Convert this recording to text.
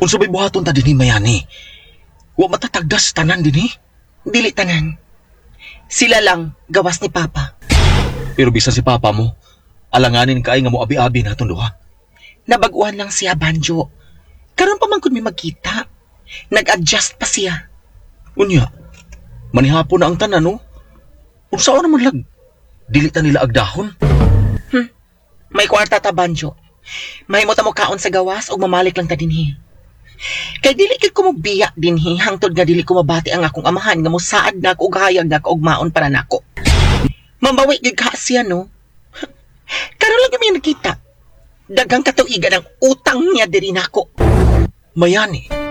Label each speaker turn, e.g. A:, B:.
A: Unsa bay buhaton ta dinhi mayani? Wa matatagdas tanan dinhi.
B: Dili tanan. Sila lang gawas ni Papa.
A: Pero bisan si papa mo, alanganin kaay nga mo abi-abi naton duha.
B: Nabaguhan lang siya, Banjo. Karon pa man kun mi magkita. Nag-adjust pa siya.
A: Unya, manihapon na ang tanan, no? Unsaon naman lag? Dili ta nila agdahon.
B: May kwarta ta, Banjo. Mahimo ta mo kaon sa gawas o mamalik lang ta dinhi. Kay dili gid ko mo biya dinhi hangtod nga dili ko mabati ang akong amahan nga mosaad na ako og hayag na og maon para nako. Mambawi gid ka siya, no? Karon lang kami nakita. Daghang katuigan ang utang niya diri nako.
A: Mayani,